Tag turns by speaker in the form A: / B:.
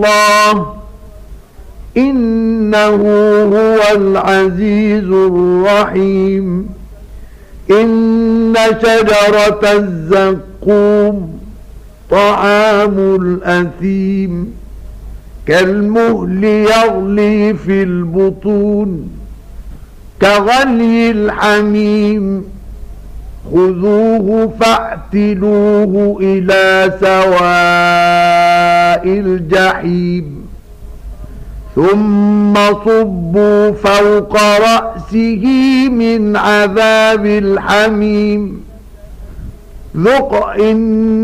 A: الله إنه هو العزيز الرحيم. إن شجرة الزقوم طعام الأثيم كالمهل يغلي في البطون كغلي الحميم خذوه فاعتلوه إلى سواء الجحيم ثم صبوا فوق رأسه من عذاب الحميم ذق